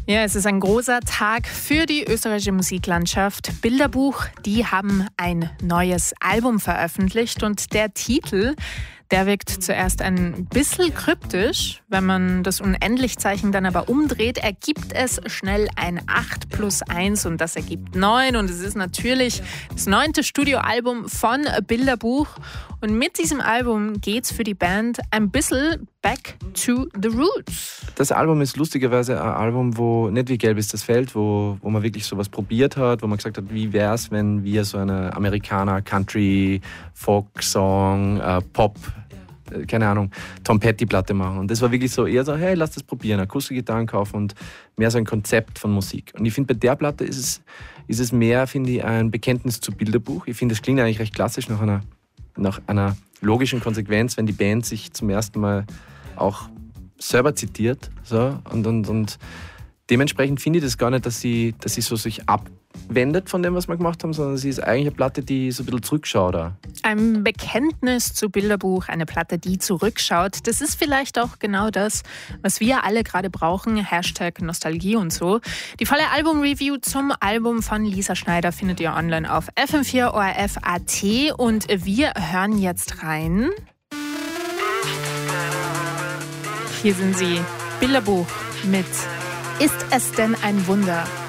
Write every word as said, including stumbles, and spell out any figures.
Ja, es ist ein großer Tag für die österreichische Musiklandschaft. Bilderbuch, die haben ein neues Album veröffentlicht und der Titel, der wirkt zuerst ein bisschen kryptisch. Wenn man das Unendlichzeichen dann aber umdreht, ergibt es schnell ein acht plus eins und das ergibt neun. Und es ist natürlich das neunte Studioalbum von Bilderbuch. Und mit diesem Album geht's für die Band ein bisschen back to the roots. Das Album ist lustigerweise ein Album, wo nicht wie Gelb ist das Feld, wo, wo man wirklich sowas probiert hat, wo man gesagt hat, wie wäre es, wenn wir so eine Amerikaner, Country, Folk-Song, äh, Pop, äh, keine Ahnung, Tom Petty-Platte machen. Und das war wirklich so eher so, hey, lass das probieren, Akustikgitarren kaufen und mehr so ein Konzept von Musik. Und ich finde, bei der Platte ist es, ist es mehr, finde ich, ein Bekenntnis zu Bilderbuch. Ich finde, das klingt eigentlich recht klassisch nach einer, nach einer logischen Konsequenz, wenn die Band sich zum ersten Mal auch selber zitiert. So, und, und, und dementsprechend finde ich das gar nicht, dass sie, dass sie so sich abwendet von dem, was wir gemacht haben, sondern sie ist eigentlich eine Platte, die so ein bisschen zurückschaut. Auch. Ein Bekenntnis zu Bilderbuch, eine Platte, die zurückschaut. Das ist vielleicht auch genau das, was wir alle gerade brauchen. Hashtag Nostalgie und so. Die volle Album-Review zum Album von Lisa Schneider findet ihr online auf F M vier O R F Punkt A T und wir hören jetzt rein. Hier sind sie, Bilderbuch mit Ist es denn ein Wunder?